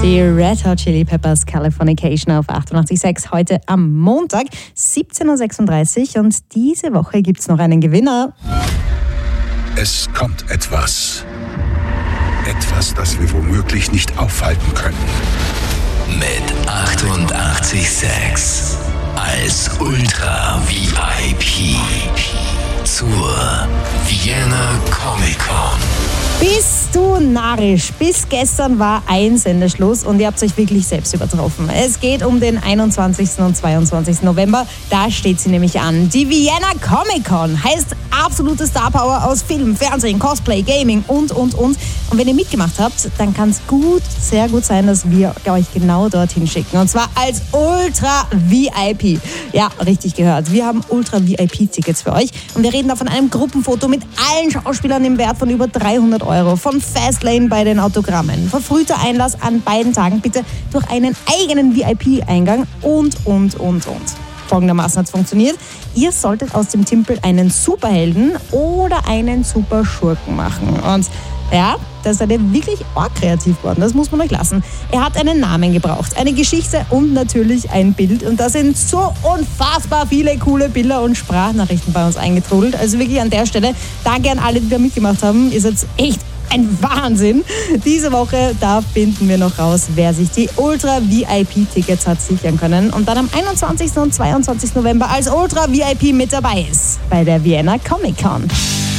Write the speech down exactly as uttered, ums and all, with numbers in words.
Die Red Hot Chili Peppers Californication auf achtundachtzig Komma sechs heute am Montag, siebzehn Uhr sechsunddreißig, und diese Woche gibt es noch einen Gewinner. Es kommt etwas. Etwas, das wir womöglich nicht aufhalten können. Mit achtundachtzig Komma sechs als Ultra V I P zur Vienna Comic Con. Bist du narrisch? Bis gestern war ein Sendeschluss und ihr habt euch wirklich selbst übertroffen. Es geht um den einundzwanzigsten und zweiundzwanzigsten November. Da steht sie nämlich an. Die Vienna Comic Con heißt absolute Starpower aus Film, Fernsehen, Cosplay, Gaming und, und, und. Und wenn ihr mitgemacht habt, dann kann es gut, sehr gut sein, dass wir euch genau dorthin schicken. Und zwar als Ultra V I P. Ja, richtig gehört. Wir haben Ultra V I P-Tickets für euch. Und wir reden da von einem Gruppenfoto mit allen Schauspielern im Wert von über dreihundert Euro. Von Fastlane bei den Autogrammen. Verfrühter Einlass an beiden Tagen, bitte durch einen eigenen V I P-Eingang und, und, und, und. Folgendermaßen hat es funktioniert. Ihr solltet aus dem Timpel einen Superhelden oder einen Superschurken machen. Und ja, da seid ihr wirklich arg kreativ geworden. Das muss man euch lassen. Er hat einen Namen gebraucht, eine Geschichte und natürlich ein Bild. Und da sind so unfassbar viele coole Bilder und Sprachnachrichten bei uns eingetrudelt. Also wirklich an der Stelle, danke an alle, die da mitgemacht haben. Ihr seid echt ein Wahnsinn. Diese Woche, da finden wir noch raus, wer sich die Ultra V I P-Tickets hat sichern können und dann am einundzwanzigsten und zweiundzwanzigsten November als Ultra V I P mit dabei ist bei der Vienna Comic Con.